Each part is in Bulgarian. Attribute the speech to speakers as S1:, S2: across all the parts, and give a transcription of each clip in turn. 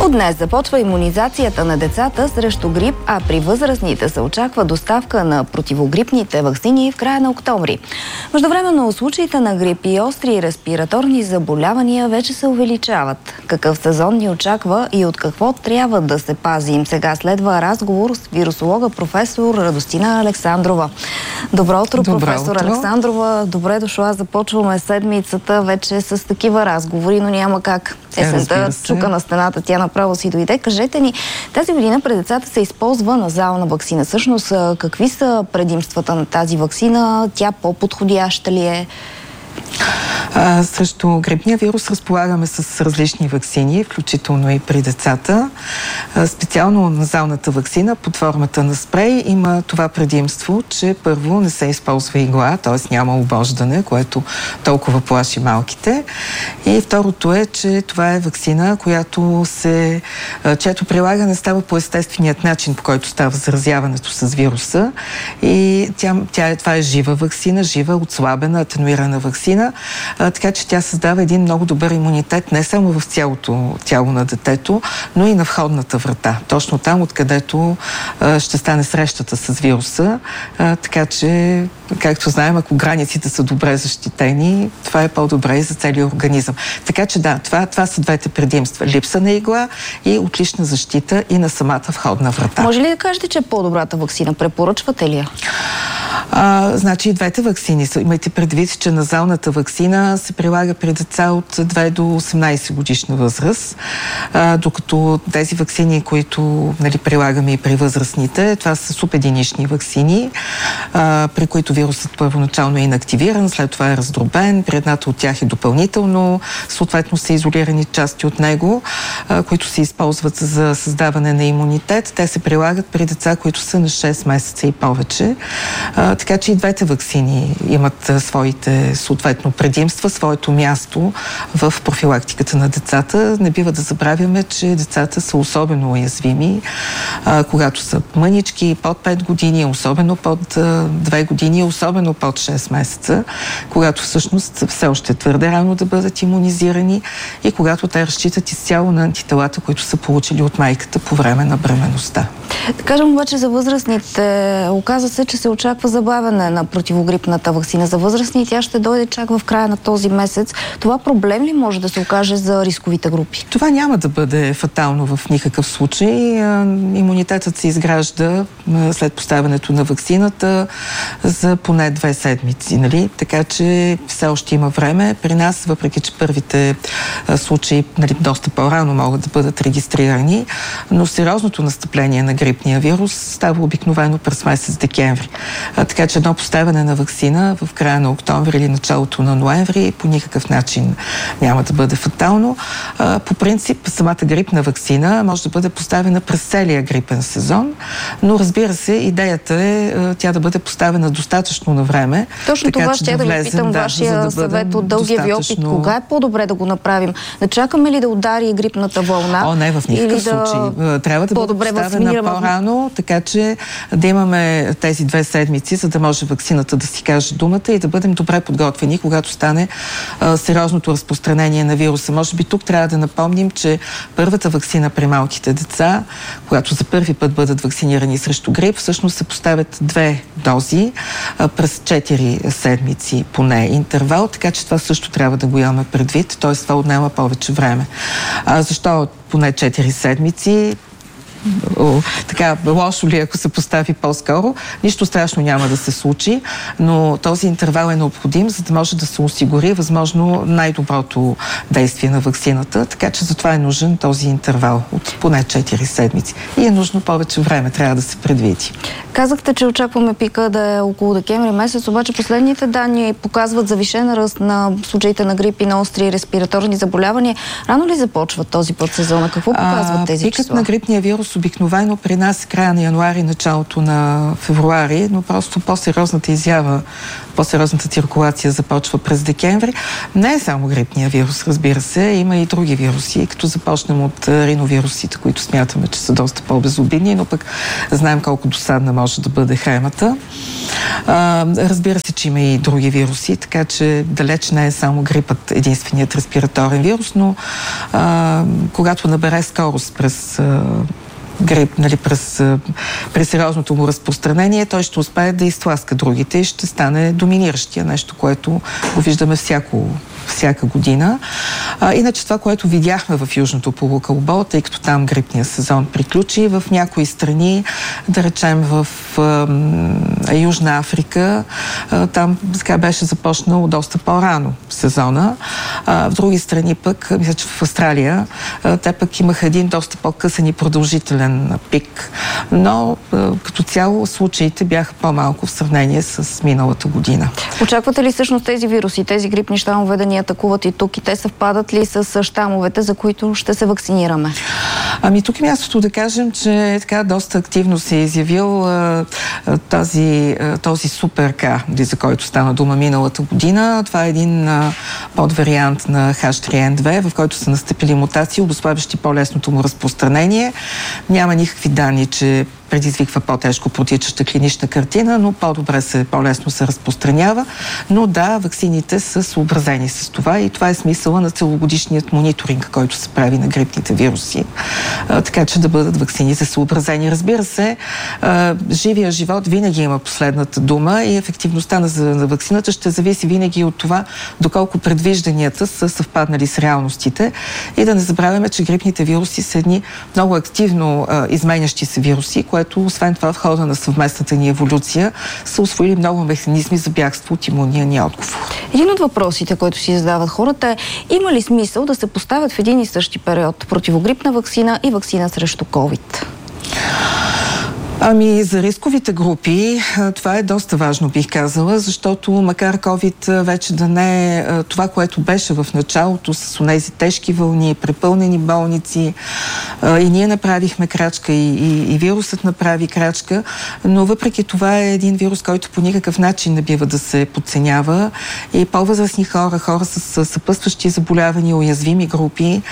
S1: От днес започва имунизацията на децата срещу грип, а при възрастните се очаква доставка на противогрипните ваксини в края на октомври. Междувременно случаите на грип и остри респираторни заболявания вече се увеличават. Какъв сезон ни очаква и от какво трябва да се пазим? Сега следва разговор с вирусолога професор Радостина Александрова. Добро утро, професор Александрова. Добре дошла. Започваме седмицата вече с такива разговори, но няма как. Есента чука на стената, тя направо си дойде. Кажете ни, тази година при децата се използва назална ваксина. Всъщност, какви са предимствата на тази ваксина? Тя по-подходяща ли е?
S2: Срещу грипния вирус разполагаме с различни ваксини, включително и при децата. Специално назалната ваксина под формата на спрей има това предимство, че първо не се използва игла, т.е. няма обождане, което толкова плаши малките. И второто е, че това е ваксина, чието прилагане става по естественият начин, по който става заразяването с вируса. И това е жива ваксина, жива, отслабена, атенуирана ваксина, така че тя създава един много добър имунитет не само в цялото тяло на детето, но и на входната врата. Точно там, откъдето ще стане срещата с вируса. Така че, както знаем, ако границите са добре защитени, това е по-добре и за целия организъм. Така че да, това са двете предимства. Липса на игла и отлична защита и на самата входна врата.
S1: Може ли да кажете, че е по-добрата ваксина? Препоръчвате ли я?
S2: Значи и двете ваксини са. Имайте предвид, че назалната ваксина се прилага при деца от 2 до 18 годишна възраст, докато тези ваксини, които прилагаме и при възрастните, това са субединични ваксини, при които вирусът първоначално е инактивиран, след това е раздробен, при едната от тях е допълнително, съответно са изолирани части от него, които се използват за създаване на имунитет. Те се прилагат при деца, които са на 6 месеца и повече. Така че и двете ваксини имат своите съответно предимства, своето място в профилактиката на децата. Не бива да забравяме, че децата са особено уязвими, когато са мънички, под 5 години, особено под 2 години, особено под 6 месеца, когато всъщност все още е твърде рано да бъдат имунизирани и когато те разчитат изцяло на антителата, които са получили от майката по време на бременността.
S1: Да кажем обаче за възрастните. Оказва се, че се очаква забавяне на противогрипната ваксина за възрастни и тя ще дойде чак в края на този месец. Това проблем ли може да се окаже за рисковите групи?
S2: Това няма да бъде фатално в никакъв случай. Имунитетът се изгражда след поставянето на ваксината за поне 2 седмици. Нали? Така че все още има време. При нас, въпреки че първите случаи доста по-рано могат да бъдат регистрирани, но сериозното настъпление на грипния вирус става обикновено през месец декември. Така че едно поставяне на ваксина в края на октомври или началото на ноември по никакъв начин няма да бъде фатално. По принцип, самата грипна ваксина може да бъде поставена през целия грипен сезон, но разбира се, идеята е тя да бъде поставена достатъчно на време.
S1: Точно така, това ще да ви питам вашия съвет от дългия ви опит. Кога е по-добре да го направим? Да чакаме ли да удари грипната вълна?
S2: Не, в никакъв случай. Трябва да бъде поставена по-рано, така че да имаме тези 2 седмици, за да може ваксината да си каже думата и да бъдем добре подготвени, когато стане сериозното разпространение на вируса. Може би тук трябва да напомним, че първата ваксина при малките деца, когато за първи път бъдат вакцинирани срещу грип, всъщност се поставят 2 дози през 4 седмици поне интервал, така че това също трябва да го имаме предвид, т.е. това отнема повече време. Защо поне 4 седмици? Така, лошо ли, ако се постави по-скоро? Нищо страшно няма да се случи, но този интервал е необходим, за да може да се осигури възможно най-доброто действие на ваксината, така че затова е нужен този интервал от поне 4 седмици. И е нужно повече време, трябва да се предвиди.
S1: Казахте, че очакваме пика да е около декември месец, обаче последните данни показват завишен ръст на случаите на грип и на остри респираторни заболявания. Рано ли започва този път сезона? Какво показват тези числа?
S2: Пикът на грипния вирус вирус обикновено при нас края на януари, началото на февруари, но просто по-сериозната изява, по-сериозната циркулация започва през декември. Не е само грипния вирус, разбира се, има и други вируси, като започнем от риновирусите, които смятаме, че са доста по-безобидни, но пък знаем колко досадна може да бъде хемата. Разбира се, че има и други вируси, така че далеч не е само грипът единственият респираторен вирус, но когато набере скорост през грип, нали, при сериозното му разпространение, той ще успее да изтласка другите и ще стане доминиращия, нещо, което го виждаме всяка година. Иначе това, което видяхме в Южното полукълбо, тъй като там грипния сезон приключи, в някои страни, да речем в Южна Африка, там така беше започнал доста по-рано сезона. В други страни пък, мисля, че в Австралия, те пък имаха един доста по-късен и продължителен пик, но като цяло случаите бяха по-малко в сравнение с миналата година.
S1: Очаквате ли всъщност тези вируси, тези грипни щамове да ни атакуват и тук и те съвпадат ли с щамовете, за които ще се вакцинираме?
S2: Ами тук е мястото да кажем, че така доста активно се е изявил този супер К, за който стана дума миналата година. Това е един подвариант на H3N2, в който са настъпили мутации, обуславящи по-лесното му разпространение. Няма никакви данни, че предизвиква по-тежко протичаща клинична картина, но по-лесно се разпространява. Но да, ваксините са съобразени с това и това е смисъла на целогодишният мониторинг, който се прави на грипните вируси. Така че да бъдат ваксините съобразени. Разбира се, живия живот винаги има последната дума и ефективността на ваксината ще зависи винаги от това, доколко предвижданията са съвпаднали с реалностите. И да не забравяме, че грипните вируси са едни много активно изменящи се вируси, което освен това в хода на съвместната ни еволюция са усвоили много механизми за бягство от имунния ни отговор.
S1: Един от въпросите, който си задават хората е: има ли смисъл да се поставят в един и същи период противогрипна ваксина и ваксина срещу COVID?
S2: Ами за рисковите групи това е доста важно, бих казала, защото макар COVID вече да не е това, което беше в началото с онези тежки вълни, препълнени болници, и ние направихме крачка, и вирусът направи крачка, но въпреки това е един вирус, който по никакъв начин не бива да се подценява и по-възрастни хора с съпътстващи заболявания, уязвими групи,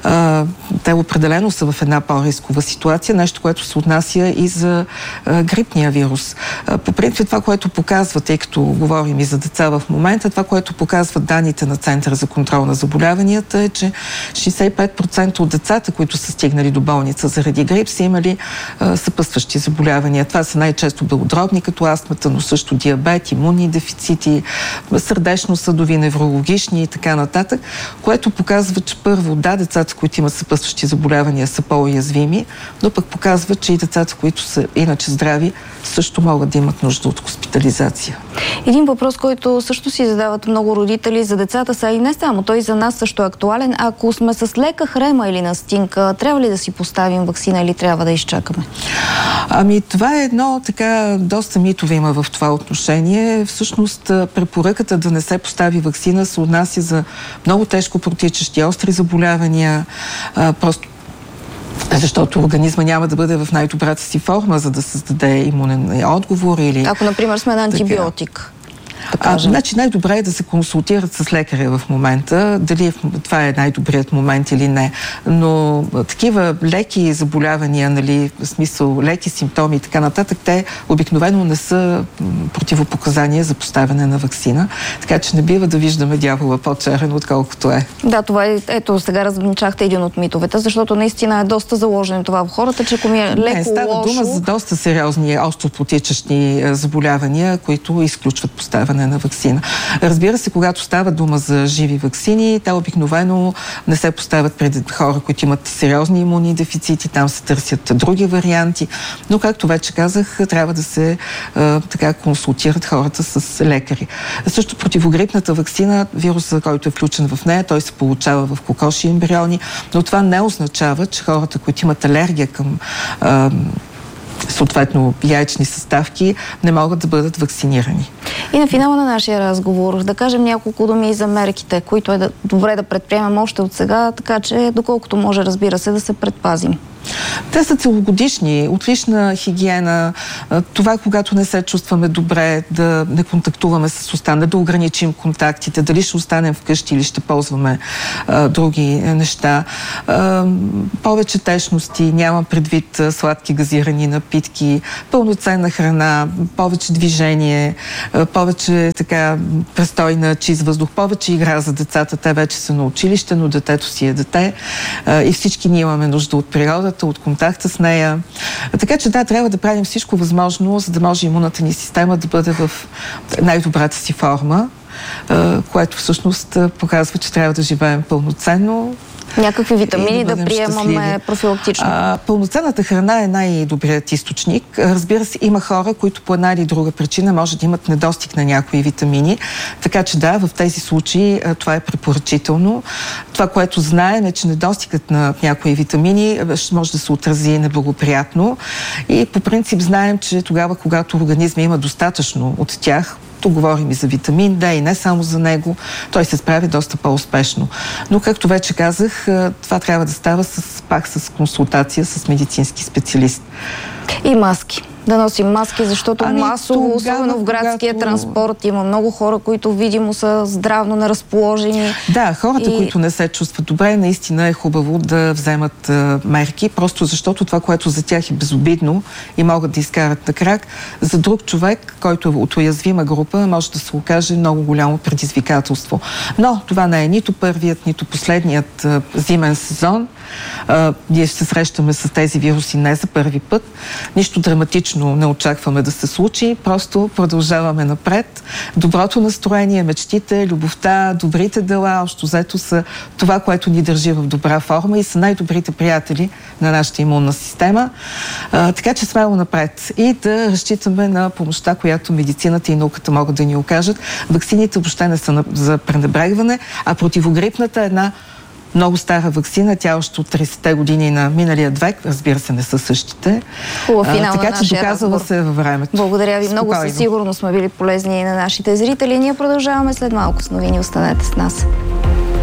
S2: те определено са в една по-рискова ситуация, нещо, което се отнася и за грипния вирус. По принцип това, което показва, тъй като говорим и за деца в момента, това, което показват данните на Центъра за контрол на заболяванията е, че 65% от децата, които са стигнали до болница заради грип, са имали съпътстващи заболявания. Това са най-често белодробни, като астмата, но също диабет, имунни дефицити, сърдечно-съдови, неврологични и така нататък, което показва, че първо, да, децата, които имат съпътстващи заболявания, са по-уязвими, но пък показва, че и децата, които са иначе здрави, също могат да имат нужда от хоспитализация.
S1: Един въпрос, който също си задават много родители за децата са и не само, той за нас също е актуален. Ако сме с лека хрема или настинка, трябва ли да си поставим ваксина или трябва да изчакаме?
S2: Ами това е едно така, доста митове има в това отношение. Всъщност препоръката да не се постави ваксина се отнася за много тежко протичащи остри заболявания, просто защото организма няма да бъде в най-добрата си форма, за да създаде имунен отговор или...
S1: Ако, например, сме на антибиотик.
S2: Значи най-добре е да се консултират с лекаря в момента, дали това е най-добрият момент или не. Но такива леки заболявания, нали, в смисъл леки симптоми и така нататък, те обикновено не са противопоказания за поставяне на ваксина. Така че не бива да виждаме дявола по-черен, отколкото е.
S1: Да, това е, ето сега размечахте един от митовете, защото наистина е доста заложено това в хората, че ако ми е леко лошо...
S2: Става дума за доста сериозни остро протичащи заболявания, които изключват поставяне на ваксина. Разбира се, когато става дума за живи ваксини, те обикновено не се поставят пред хора, които имат сериозни имунни дефицити, там се търсят други варианти, но както вече казах, трябва да се така консултират хората с лекари. Също противогрипната ваксина, вирусът, който е включен в нея, той се получава в кокоши ембриони, но това не означава, че хората, които имат алергия към съответно яйчни съставки, не могат да бъдат вакцинирани.
S1: И на финала на нашия разговор, да кажем няколко думи за мерките, които е добре да предприемем още от сега, така че доколкото може, разбира се, да се предпазим.
S2: Те са целогодишни. Отлична хигиена, това, когато не се чувстваме добре, да не контактуваме с останалите, да ограничим контактите, дали ще останем вкъщи или ще ползваме други неща. Повече течности, нямам предвид сладки газирани напитки, пълноценна храна, повече движение, повече така престой на чист въздух, повече игра за децата. Те вече са на училище, но детето си е дете и всички ние имаме нужда от природа, от контакта с нея. Така че да, трябва да правим всичко възможно, за да може имунната ни система да бъде в най-добрата си форма, което всъщност показва, че трябва да живеем пълноценно.
S1: Някакви витамини да приемаме профилактично.
S2: Пълноценната храна е най-добрият източник. Разбира се, има хора, които по една или друга причина може да имат недостиг на някои витамини. Така че да, в тези случаи това е препоръчително. Това, което знаем е, че недостигът на някои витамини може да се отрази неблагоприятно. И по принцип знаем, че тогава, когато организма има достатъчно от тях, тук говорим и за витамин Д и не само за него, той се справи доста по-успешно. Но, както вече казах, това трябва да става пак с консултация с медицински специалист.
S1: И маски. Да носим маски, защото масово, особено в градския транспорт, има много хора, които видимо са здравно неразположени.
S2: Да, хората, които не се чувстват добре, наистина е хубаво да вземат мерки, просто защото това, което за тях е безобидно и могат да изкарат на крак, за друг човек, който е от уязвима група, може да се окаже много голямо предизвикателство. Но това не е нито първият, нито последният зимен сезон. Ние ще се срещаме с тези вируси не за първи път. Нищо драматично не очакваме да се случи, просто продължаваме напред. Доброто настроение, мечтите, любовта, добрите дела, общо взето са това, което ни държи в добра форма и са най-добрите приятели на нашата имунна система. Така че смело напред и да разчитаме на помощта, която медицината и науката могат да ни окажат. Ваксините въобще не са за пренебрегване, а противогрипната е една много стара ваксина, тя още от 30-те години на миналия век, разбира се, не са същите. Така че доказала се във времето.
S1: Благодаря ви много, със сигурност сме били полезни и на нашите зрители. Ние продължаваме след малко с новини. Останете с нас.